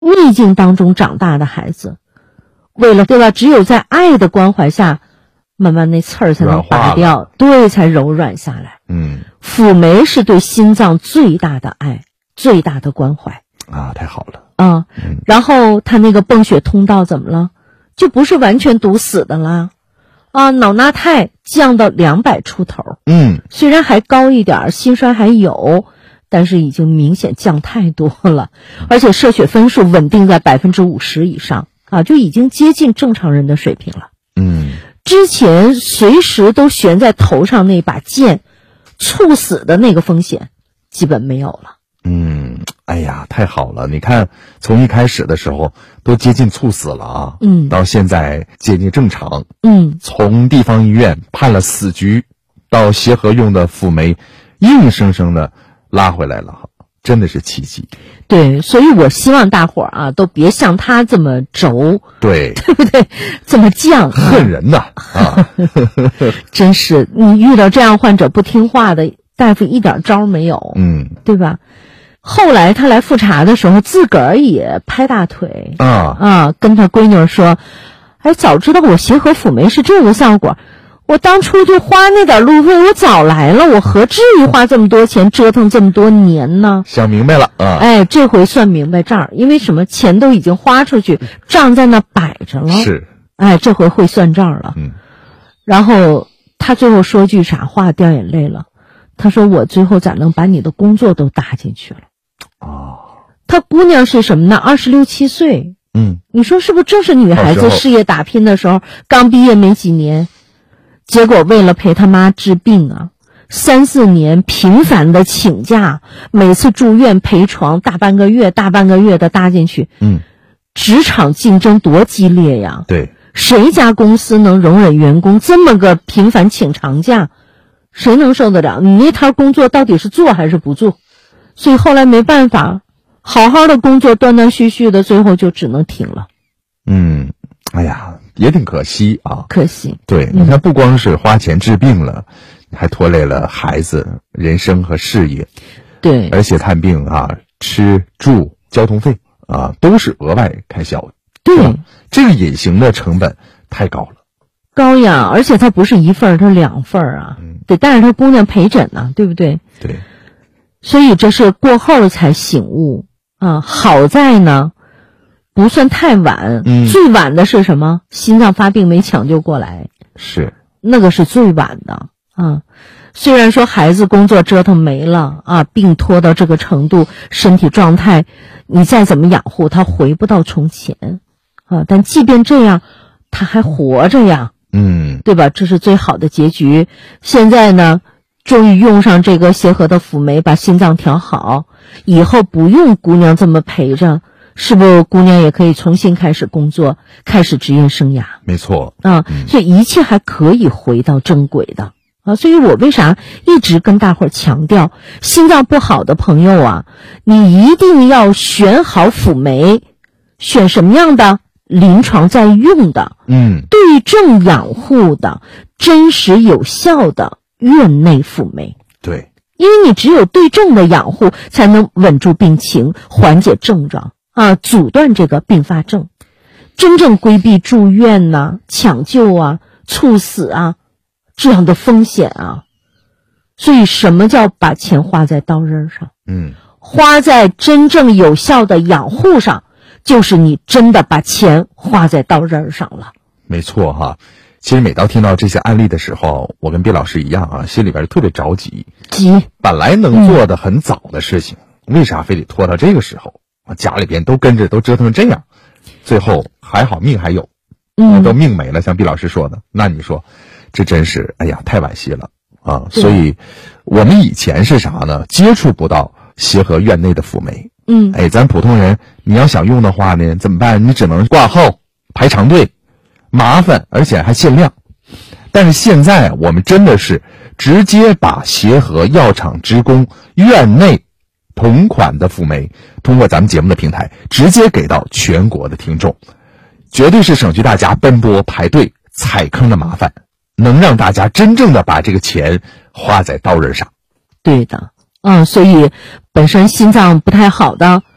逆境当中长大的孩子，为了对吧，只有在爱的关怀下，慢慢那刺儿才能拔掉，对，才柔软下来。辅酶是对心脏最大的爱，最大的关怀啊，太好了啊。然后他那个泵血通道怎么了？就不是完全堵死的啦。啊，脑钠肽降到200出头，虽然还高一点，心衰还有，但是已经明显降太多了，而且射血分数稳定在50%以上啊，就已经接近正常人的水平了。之前随时都悬在头上那把剑，猝死的那个风险基本没有了。 哎呀，太好了！你看，从一开始的时候都接近猝死了啊，到现在接近正常，从地方医院判了死局，到协和用的辅酶，硬生生的拉回来了，真的是奇迹。 对，所以我希望大伙儿啊，都别像他这么轴， 对不对？这么犟， 恨人呐啊！ 真是，你遇到这样患者不听话的，大夫一点招没有，对吧？后来他来复查的时候，自个儿也拍大腿跟他闺女说：“哎，早知道我协和辅酶是这个效果，我当初就花那点路费，我早来了，我何至于花这么多钱折腾这么多年呢？” 想明白了啊！ 哎，这回算明白账，因为什么？钱都已经花出去，账在那摆着了。 是， 哎，这回会算账了。然后他最后说句啥话，掉眼泪了。他说：“我最后咋能把你的工作都搭进去了？”他姑娘是什么呢？26、7岁。你说是不是正是女孩子事业打拼的时候，刚毕业没几年，结果为了陪他妈治病啊，3、4年频繁的请假，每次住院陪床大半个月的搭进去。职场竞争多激烈呀！ 对， 谁家公司能容忍员工这么个频繁请长假？谁能受得了？你那摊工作到底是做还是不做？所以后来没办法，好好的工作断断续续的，最后就只能停了。 哎呀，也挺可惜啊。 可惜。 对，你看不光是花钱治病了，还拖累了孩子人生和事业。 对， 而且看病啊，吃住交通费啊，都是额外开销的。 对， 这个隐形的成本太高了。 高呀，而且他不是1份，他2份啊，得带着他姑娘陪诊呢，对不对？ 对。 所以这是过后才醒悟啊，好在呢不算太晚，最晚的是什么？心脏发病没抢救过来， 是那个是最晚的啊。虽然说孩子工作折腾没了啊，病拖到这个程度，身体状态你再怎么养护他回不到从前啊，但即便这样他还活着呀，对吧？这是最好的结局。现在呢终于用上这个协和的辅酶，把心脏调好，以后不用姑娘这么陪着，是不是姑娘也可以重新开始工作，开始职业生涯？ 没错啊，所以一切还可以回到正轨的啊。所以我为啥一直跟大伙儿强调，心脏不好的朋友啊，你一定要选好辅酶，选什么样的？临床在用的，对症养护的，真实有效的院内辅酶。 对， 因为你只有对症的养护，才能稳住病情，缓解症状啊，阻断这个并发症，真正规避住院呐、抢救啊、猝死啊这样的风险啊。所以什么叫把钱花在刀刃上？花在真正有效的养护上，就是你真的把钱花在刀刃上了。 没错哈。其实每当听到这些案例的时候，我跟毕老师一样啊，心里边特别着急。本来能做的很早的事情，为啥非得拖到这个时候？家里边都跟着都折腾成这样，最后还好命还有，都命没了。像毕老师说的，那你说，这真是哎呀太惋惜了啊！所以，我们以前是啥呢？接触不到协和院内的辅酶。咱普通人你要想用的话呢，怎么办？你只能挂号排长队。麻烦，而且还限量。但是现在我们真的是直接把协和药厂职工院内同款的辅酶，通过咱们节目的平台直接给到全国的听众，绝对是省去大家奔波排队踩坑的麻烦，能让大家真正的把这个钱花在刀刃上。 对的，所以本身心脏不太好的，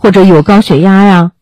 或者有高血压呀，